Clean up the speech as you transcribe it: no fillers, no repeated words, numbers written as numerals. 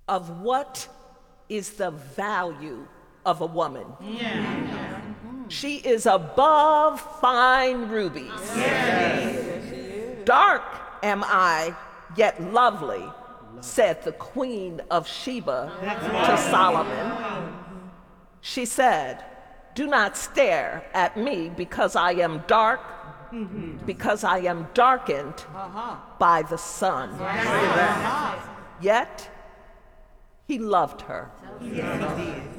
of what is the value of a woman. She is above fine rubies. Dark am I, yet lovely, said the Queen of Sheba to Solomon. She said, do not stare at me because I am dark, because I am darkened by the sun. Yet he loved her.